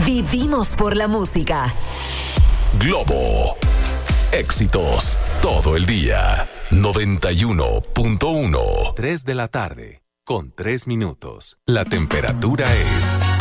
Vivimos por la música. Globo. Éxitos todo el día. 91.1. 3 de la tarde, con 3 minutos. La temperatura es